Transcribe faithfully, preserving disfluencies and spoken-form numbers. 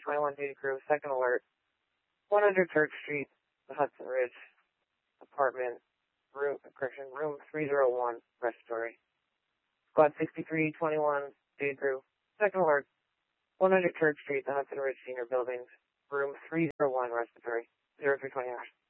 twenty-one duty crew, second alert. one hundred Church Street, the Hudson Ridge apartment, room, correction, room three oh one, respiratory. Squad sixty-three twenty-one duty crew, second alert. one hundred Church Street, the Hudson Ridge Senior Buildings, room three oh one, respiratory. zero three twenty hours.